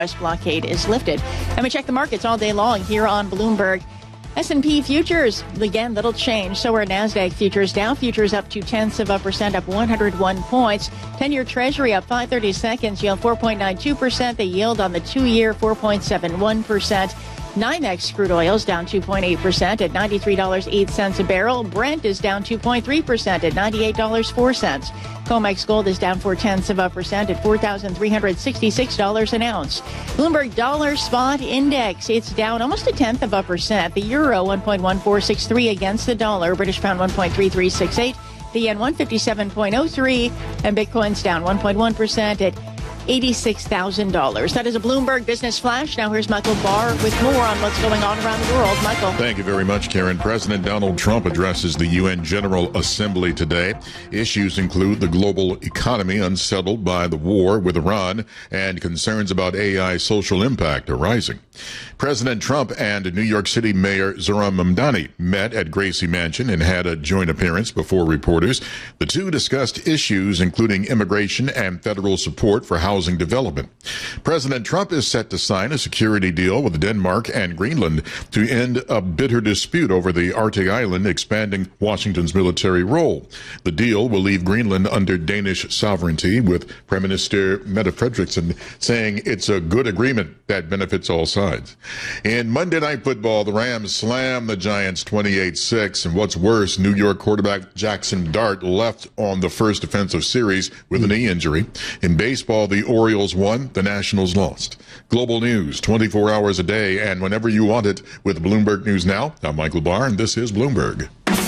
blockade is lifted. And we check the markets all day long here on Bloomberg. S&P futures, again, little change. So are NASDAQ futures. Dow futures up 0.2%, up 101 points. 10-year Treasury up 5/32, yield 4.92%. The yield on the 2-year, 4.71%. NYMEX crude oil is down 2.8% at $93.08 a barrel. Brent is down 2.3% at $98.04. COMEX gold is down 0.4% at $4,366 an ounce. Bloomberg dollar spot index, it's down almost 0.1%. The euro 1.1463 against the dollar. British pound 1.3368. The yen 157.03, and Bitcoin's down 1.1% at $86,000. That is a Bloomberg Business Flash. Now here's Michael Barr with more on what's going on around the world. Michael. Thank you very much, Karen. President Donald Trump addresses the UN General Assembly today. Issues include the global economy unsettled by the war with Iran and concerns about AI social impact are rising. President Trump and New York City Mayor Zohran Mamdani met at Gracie Mansion and had a joint appearance before reporters. The two discussed issues including immigration and federal support for housing development. President Trump is set to sign a security deal with Denmark and Greenland to end a bitter dispute over the Arctic island, expanding Washington's military role. The deal will leave Greenland under Danish sovereignty, with Prime Minister Mette Frederiksen saying it's a good agreement that benefits all sides. In Monday Night Football, the Rams slammed the Giants 28-6, and what's worse, New York quarterback Jackson Dart left on the first defensive series with a knee injury. In baseball, the Orioles won, the Nationals lost. Global news 24 hours a day and whenever you want it with Bloomberg News Now. I'm Michael Barr, and this is Bloomberg.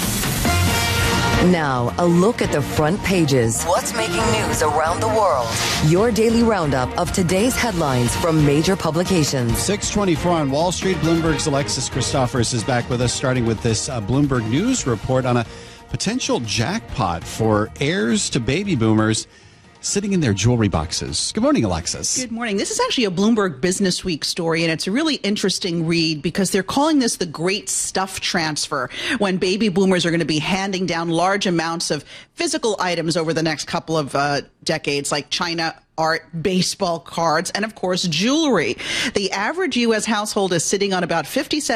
Now, a look at the front pages. What's making news around the world? Your daily roundup of today's headlines from major publications. 6:24 on Wall Street. Bloomberg's Alexis Christophorous is back with us, starting with this Bloomberg News report on a potential jackpot for heirs to baby boomers sitting in their jewelry boxes. Good morning, Alexis. Good morning. This is actually a Bloomberg Business Week story, and it's a really interesting read because they're calling this the great stuff transfer, when baby boomers are going to be handing down large amounts of physical items over the next couple of decades, like China, art, baseball cards, and of course, jewelry. The average U.S. household is sitting on about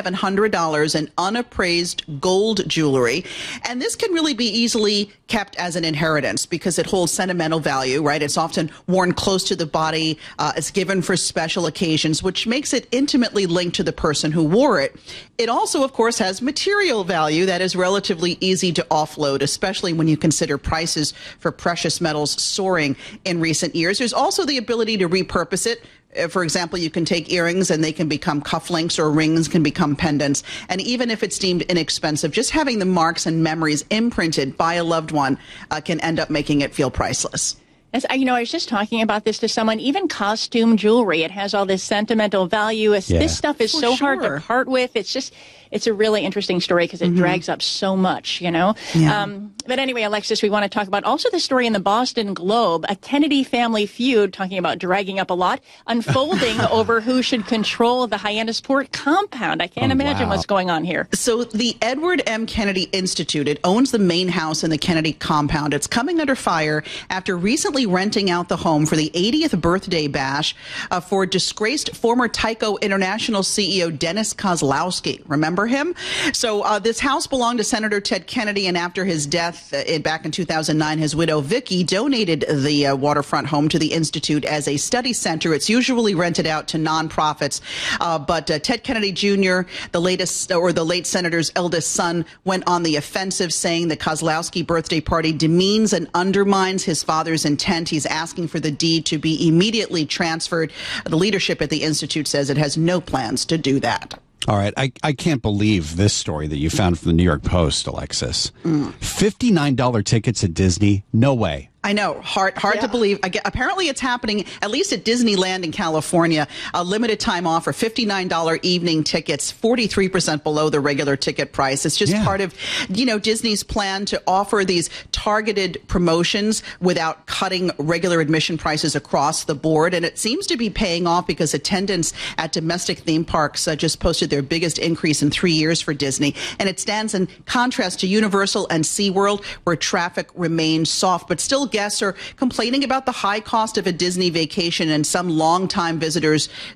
$5,700 in unappraised gold jewelry. And this can really be easily kept as an inheritance because it holds sentimental value, right? It's often worn close to the body. It's given for special occasions, which makes it intimately linked to the person who wore it. It also, of course, has material value that is relatively easy to offload, especially when you consider prices for precious metals soaring in recent years. There's also the ability to repurpose it. For example, you can take earrings and they can become cufflinks, or rings can become pendants. And even if it's deemed inexpensive, just having the marks and memories imprinted by a loved one can end up making it feel priceless. As I was just talking about this to someone. Even costume jewelry, it has all this sentimental value. This stuff is so hard to part with. It's a really interesting story because it drags up so much, Yeah. But anyway, Alexis, we want to talk about also the story in the Boston Globe, a Kennedy family feud, talking about dragging up a lot, unfolding over who should control the Hyannisport compound. I can't imagine what's going on here. So the Edward M. Kennedy Institute, it owns the main house in the Kennedy compound. It's coming under fire after recently renting out the home for the 80th birthday bash for disgraced former Tyco International CEO Dennis Kozlowski. Remember him? So this house belonged to Senator Ted Kennedy, and after his death back in 2009, his widow Vicky donated the waterfront home to the Institute as a study center. It's usually rented out to nonprofits, but Ted Kennedy Jr., the late senator's eldest son, went on the offensive, saying the Kozlowski birthday party demeans and undermines his father's intent. He's asking for the deed to be immediately transferred. The leadership at the Institute says it has no plans to do that. All right. I can't believe this story that you found from the New York Post, Alexis. $59 tickets at Disney? No way. I know. Hard to believe. Apparently, it's happening, at least at Disneyland in California. A limited time offer, $59 evening tickets, 43% below the regular ticket price. It's just part of, Disney's plan to offer these targeted promotions without cutting regular admission prices across the board. And it seems to be paying off because attendance at domestic theme parks just posted their biggest increase in 3 years for Disney. And it stands in contrast to Universal and SeaWorld, where traffic remains soft, but still guests are complaining about the high cost of a Disney vacation, and some longtime visitors